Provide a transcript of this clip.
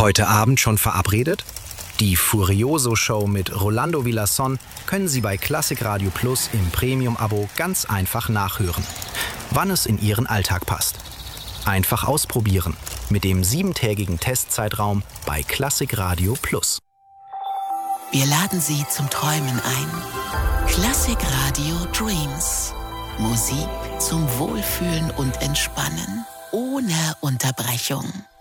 Heute Abend schon verabredet? Die Furioso-Show mit Rolando Villazón können Sie bei Klassik Radio Plus im Premium-Abo ganz einfach nachhören, wann es in Ihren Alltag passt. Einfach ausprobieren mit dem 7-tägigen Testzeitraum bei Klassik Radio Plus. Wir laden Sie zum Träumen ein. Klassik Radio Dreams. Musik zum Wohlfühlen und Entspannen ohne Unterbrechung.